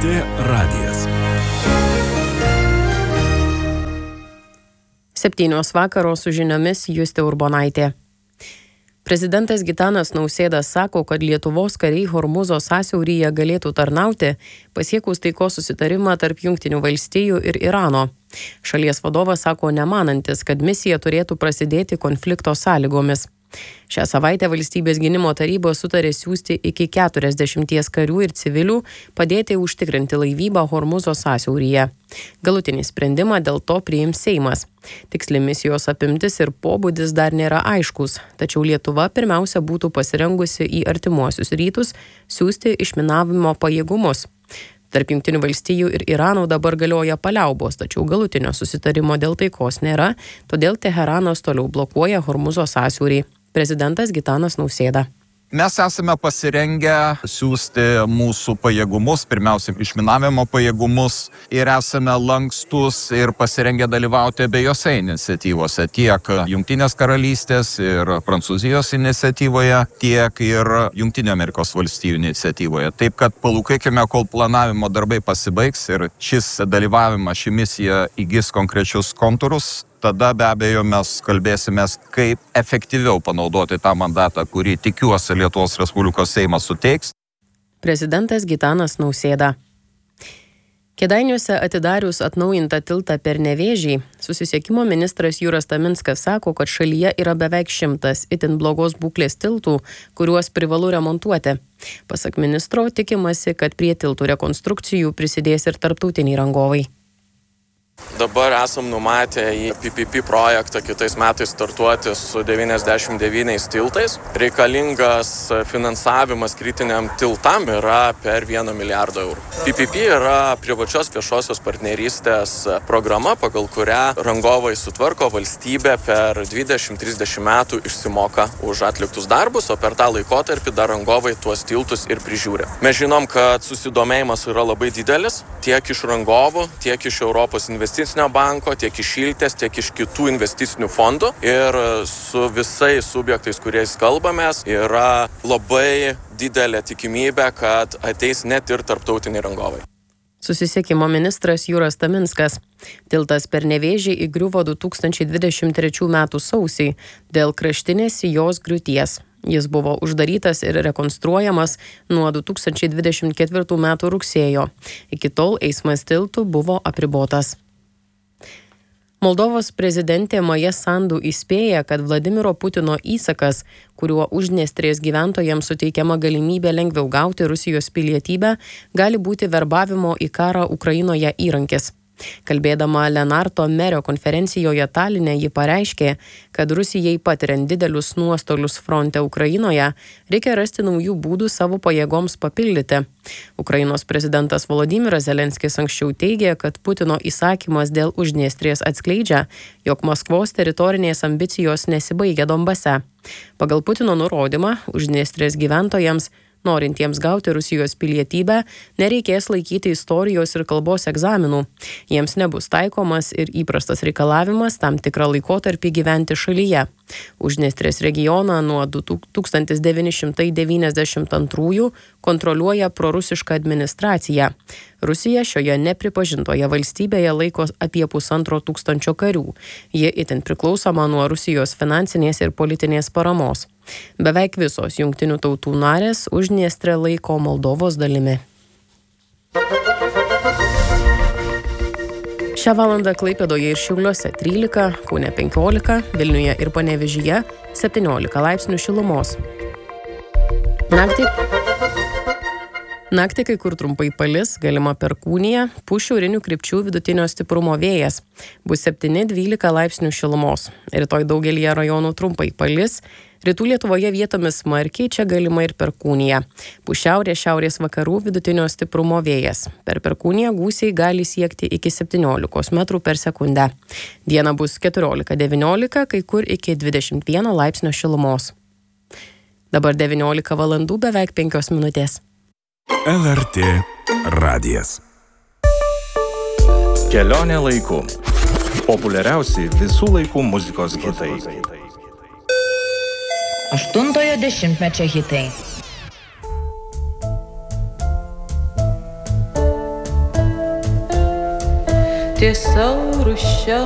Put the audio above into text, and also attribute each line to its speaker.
Speaker 1: LRT radijas.
Speaker 2: 7 vakaro su žiniomis Justė Urbonaitė. Prezidentas Gitanas Nausėda sako, kad Lietuvos kariai Hormūzo sąsiauryje galėtų tarnauti, pasiekus taikos susitarimą tarp Jungtinių valstijų ir Irano. Šalies vadovas sako nemanantis, kad misija turėtų prasidėti konflikto sąlygomis. Šią savaitę Valstybės gynimo taryba sutarė siųsti iki 40 karių ir civilių padėti užtikrinti laivybą Hormūzo sąsiauryje. Galutinį sprendimą dėl to priims Seimas. Tiksli misijos apimtis ir pobūdis dar nėra aiškus, tačiau Lietuva pirmiausia būtų pasirengusi į artimuosius rytus siųsti išminavimo pajėgumus. Tarp Jungtinių valstijų ir Irano dabar galioja paliaubos, tačiau galutinio susitarimo dėl taikos nėra, todėl Teheranas toliau blokuoja Hormūzo sąsiaurį. Prezidentas Gitanas Nausėda.
Speaker 3: Mes esame pasirengę siųsti mūsų pajėgumus, pirmiausia, išminavimo pajėgumus ir esame lankstus ir pasirengę dalyvauti abiejose iniciatyvose, tiek Jungtinės karalystės ir Prancūzijos iniciatyvoje, tiek ir Jungtinių Amerikos valstijų iniciatyvoje. Taip, kad palaukėkime, kol planavimo darbai pasibaigs ir šis dalyvavimas, ši misija įgis konkrečius kontūrus. Tada be abejo mes kalbėsimės, kaip efektyviau panaudoti tą mandatą, kurį tikiuosi Lietuvos Respublikos Seimas suteiks.
Speaker 2: Prezidentas Gitanas Nausėda. Kėdainiuose atidarius atnaujintą tiltą per Nevėžį, susisiekimo ministras Juras Taminskas sako, kad šalyje yra beveik 100 itin blogos būklės tiltų, kuriuos privalu remontuoti. Pasak ministro, tikimasi, kad prie tiltų rekonstrukcijų prisidės ir tarptautiniai rangovai.
Speaker 4: Dabar esam numatę į PPP projektą kitais metais startuoti su 99 tiltais. Reikalingas finansavimas kritiniam tiltam yra per 1 milijardą eurų. PPP yra privačios viešosios partnerystės programa, pagal kurią rangovai sutvarko, valstybė per 20-30 metų išsimoka už atliktus darbus, o per tą laikotarpį dar rangovai tuos tiltus ir prižiūri. Mes žinom, kad susidomėjimas yra labai didelis, tiek iš rangovų, tiek iš Europos investicinio banko, tiek iš Šiltės, tiek iš kitų investicinių fondų. Ir su visais subjektais, kuriais kalbamės, yra labai didelė tikimybė, kad ateis net ir tarptautiniai rangovai.
Speaker 2: Susisiekimo ministras Juras Taminskas. Tiltas per Nevėžį įgriuvo 2023 m. sausį dėl kraštinės jos griūties. Jis buvo uždarytas ir rekonstruojamas nuo 2024 m. rugsėjo. Iki tol eismas tiltų buvo apribotas. Moldovos prezidentė Maja Sandu įspėja, kad Vladimiro Putino įsakas, kuriuo Uždniestrės gyventojams suteikiama galimybė lengviau gauti Rusijos pilietybę, gali būti verbavimo į karą Ukrainoje įrankis. Kalbėdama Lenarto Merio konferencijoje Taline, ji pareiškė, kad Rusijai patiriant didelius nuostolius fronte Ukrainoje, reikia rasti naujų būdų savo pajėgoms papildyti. Ukrainos prezidentas Volodymyras Zelenskis anksčiau teigė, kad Putino įsakymas dėl Uždniestrės atskleidžia, jog Maskvos teritorinės ambicijos nesibaigia Donbase. Pagal Putino nurodymą, Uždniestrės gyventojams, norintiems gauti Rusijos pilietybę, nereikės laikyti istorijos ir kalbos egzaminų. Jiems nebus taikomas ir įprastas reikalavimas tam tikrą laikotarpį gyventi šalyje. Uždniestrės regioną nuo 1992 kontroliuoja prorusiška administracija. Rusija šioje nepripažintoje valstybėje laiko apie 1500 karių. Ji itin priklausoma nuo Rusijos finansinės ir politinės paramos. Beveik visos Jungtinių tautų narės Uždniestrę laiko Moldovos dalimi. Šią valandą Klaipėdoje ir Šiauliuose 13, Kaune 15, Vilniuje ir Panevėžyje 17 laipsnių šilumos. Naktį kai kur trumpai palis, galima perkūnija, pūs šiaurinių krypčių vidutinio stiprumo vėjas. Bus 7-12 laipsnių šilumos. Rytoj daugelyje rajonų trumpai palis. Rytų Lietuvoje vietomis smarkiai, čia galima ir perkūnija. Pūs šiaurės vakarų vidutinio stiprumo vėjas. Per perkūniją gūsiai gali siekti iki 17 metrų per sekundę. Diena bus 14-19, kai kur iki 21 laipsnio šilumos. Dabar 19 valandų beveik 5 minutės.
Speaker 1: LRT radijas.
Speaker 5: Kelionė laiku. Populiariausi visų laikų muzikos hitai.
Speaker 6: 8-ojo dešimtmečio hitai. tiesa rūsčia